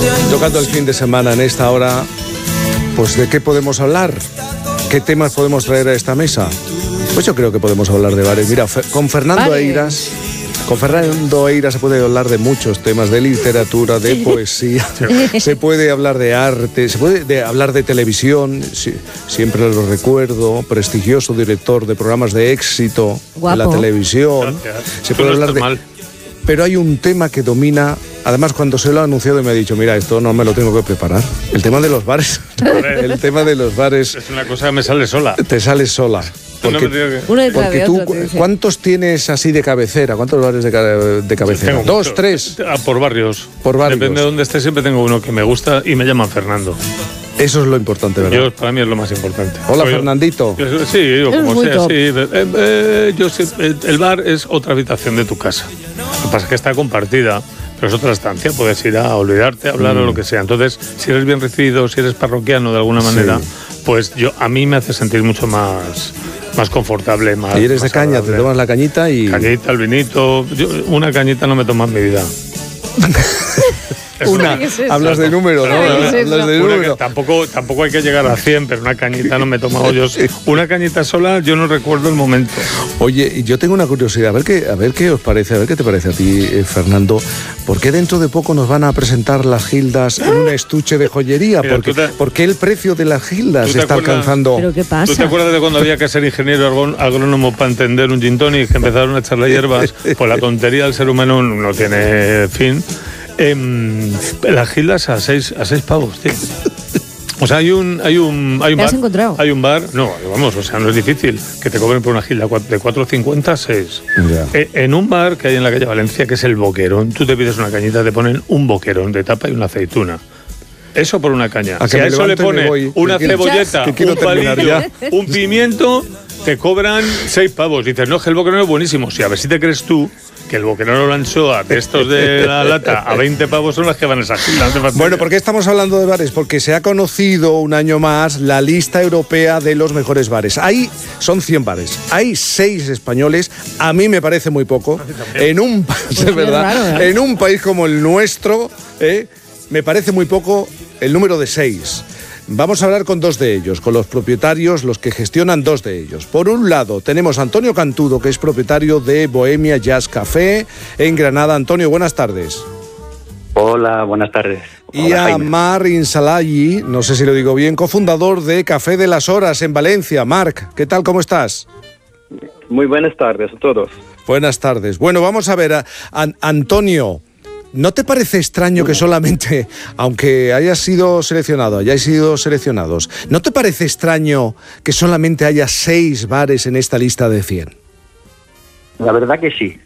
Tocando el fin de semana en esta hora, pues ¿de qué podemos hablar? ¿Qué temas podemos traer a esta mesa? Pues yo creo que podemos hablar de bares. Mira, con Fernando Eiras se puede hablar de muchos temas, de literatura, de poesía, se puede hablar de arte, se puede hablar de televisión, siempre lo recuerdo, prestigioso director de programas de éxito en la televisión. Se puede hablar de... Pero hay un tema que domina, además cuando se lo ha anunciado me ha dicho, mira, esto no me lo tengo que preparar. El tema de los bares. El tema de los bares. Es una cosa que me sale sola. Te sale sola. Porque tú, ¿cuántos tienes así de cabecera? ¿Cuántos bares de cabecera? Tengo ¿Dos, tres? Por barrios. Por barrios. Depende de dónde esté, siempre tengo uno que me gusta y me llaman Fernando. Eso es lo importante, ¿verdad? Para mí es lo más importante. Hola, Fernandito. Sí, como sea, sí. El bar es otra habitación de tu casa. Lo que pasa es que está compartida, pero es otra estancia. Puedes ir a olvidarte, hablar o lo que sea. Entonces, si eres bien recibido, si eres parroquiano de alguna manera, pues a mí me hace sentir mucho más confortable, más. Y eres de caña, agradable. Te tomas la cañita y... Cañita, el vinito. Una cañita no me tomo en mi vida. Hablas de número, ¿no? Hablas de número. Tampoco hay que llegar a 100, pero una cañita no me he tomado yo. Una cañita sola, yo no recuerdo el momento. Oye, yo tengo una curiosidad, a ver qué os parece, a ver qué te parece a ti, Fernando. ¿Por qué dentro de poco nos van a presentar las gildas en un estuche de joyería? Mira, ¿Por qué el precio de las gildas se está alcanzando? ¿Pero qué pasa? ¿Tú te acuerdas de cuando había que ser ingeniero agrónomo para entender un gin tonic, que empezaron a echar las hierbas? Pues la tontería del ser humano no tiene fin. Las gildas a 6 pavos, tío. O sea, hay un ¿Te bar. has encontrado? Hay un bar, no, vamos, o sea, no es difícil que te cobren por una gilda de 4,50 a 6. En un bar que hay en la calle Valencia, que es el Boquerón, tú te pides una cañita, te ponen un boquerón de tapa y una aceituna. Eso por una caña. Si a eso le pone una cebolleta, un palillo, un pimiento, te cobran 6 pavos. Dices, no, que el Boquerón es buenísimo. Sí, a ver si te crees tú que el boquerón o la anchoa de estos de la lata a 20 pavos son las que van a esas gilas. Bueno, ¿por qué estamos hablando de bares? Porque se ha conocido un año más la lista europea de los mejores bares. Ahí son 100 bares. Hay 6 españoles. A mí me parece muy poco. En un país como el nuestro, me parece muy poco el número de 6. Vamos a hablar con 2 de ellos, con los propietarios, los que gestionan 2 de ellos. Por un lado, tenemos a Antonio Cantudo, que es propietario de Bohemia Jazz Café en Granada. Antonio, buenas tardes. Hola, buenas tardes. Y hola, a Marc Insalaghi, no sé si lo digo bien, cofundador de Café de las Horas en Valencia. Marc, ¿qué tal? ¿Cómo estás? Muy buenas tardes a todos. Buenas tardes. Bueno, vamos a ver, Antonio, ¿no te parece extraño que solamente, aunque hayáis sido seleccionados, ¿no te parece extraño que solamente haya 6 bares en esta lista de 100? La verdad que sí.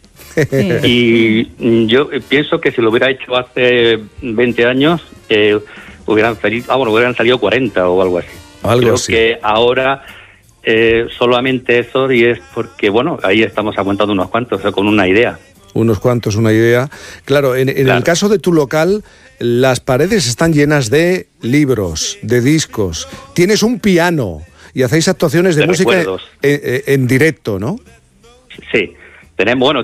Y yo pienso que si lo hubiera hecho hace 20 años, hubieran salido 40 o algo así. Creo que ahora solamente eso, y es porque, bueno, ahí estamos aguantando unos cuantos, o sea, con una idea. Unos cuantos, una idea. Claro, en el caso de tu local, las paredes están llenas de libros, de discos. Tienes un piano y hacéis actuaciones de música en directo, ¿no? Sí. Tenemos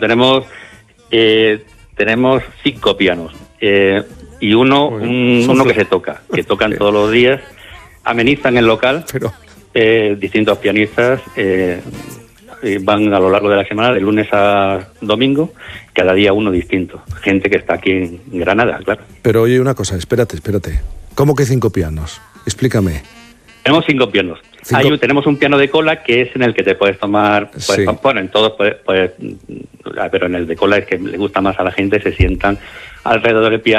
5 pianos. Y uno que tocan todos los días. Amenizan el local. Distintos pianistas van a lo largo de la semana, de lunes a domingo, cada día uno distinto. Gente que está aquí en Granada, claro. Pero oye, una cosa, espérate. ¿Cómo que 5 pianos? Explícame. Tenemos 5 pianos. Tenemos un piano de cola que es en el que te puedes tomar, bueno, en todos, pero en el de cola es que le gusta más a la gente, se sientan alrededor del piano